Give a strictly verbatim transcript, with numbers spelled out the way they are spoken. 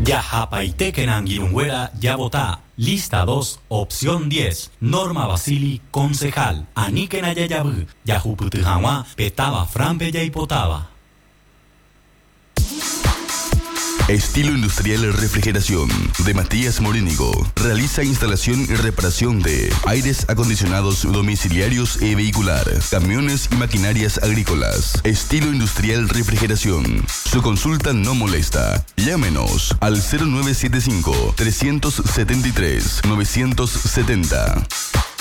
Yahapaitekenanguirungüera ya votá. Lista dos, opción diez. Norma Basili, concejal. Anikenayayabü. Yahuputujawa, petaba frampe ya hipotaba. Estilo Industrial Refrigeración de Matías Morínigo. Realiza instalación y reparación de aires acondicionados domiciliarios y vehicular, camiones y maquinarias agrícolas. Estilo Industrial Refrigeración. Su consulta no molesta. Llámenos al cero nueve siete cinco, tres siete tres, nueve siete cero.